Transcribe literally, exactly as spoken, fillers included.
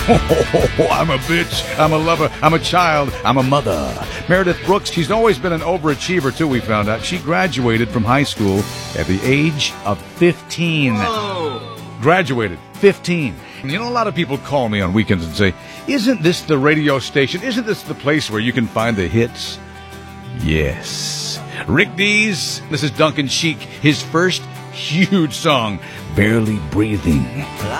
Oh, I'm a bitch. I'm a lover. I'm a child. I'm a mother. Meredith Brooks, she's always been an overachiever, too, we found out. She graduated from high school at the age of fifteen. Whoa. Graduated, fifteen. You know, a lot of people call me on weekends and say, isn't this the radio station? Isn't this the place where you can find the hits? Yes. Rick Dees, this is Duncan Sheik, his first huge song, Barely Breathing.